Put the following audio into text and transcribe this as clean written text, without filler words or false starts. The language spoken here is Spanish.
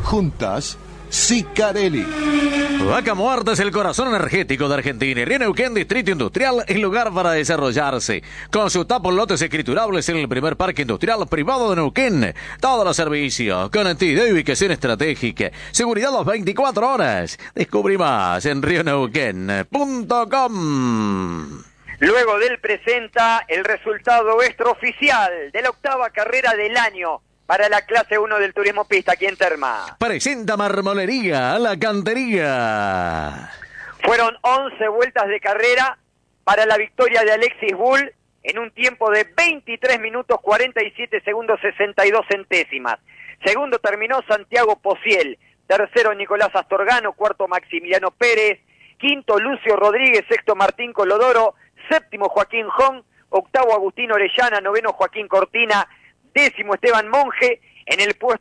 Juntas, Sicarelli. Vaca Muerta es el corazón energético de Argentina y Río Neuquén, Distrito Industrial, es lugar para desarrollarse. Con sus tapos lotes escriturables en el primer parque industrial privado de Neuquén. Todos los servicios, conectividad y ubicación estratégica. Seguridad las 24 horas. Descubrí más en rioneuquén.com. Luego del presenta el resultado extraoficial de la 8ª carrera del año para la clase 1 del turismo pista aquí en Terma. Presenta Marmolería, la cantería. Fueron 11 vueltas de carrera para la victoria de Alexis Bull en un tiempo de 23 minutos 47 segundos 62 centésimas. Segundo terminó Santiago Pociel, tercero Nicolás Astorgano, cuarto Maximiliano Pérez, quinto Lucio Rodríguez, sexto Martín Colodoro, séptimo Joaquín Jón, octavo Agustín Orellana, noveno Joaquín Cortina, décimo Esteban Monge, en el puesto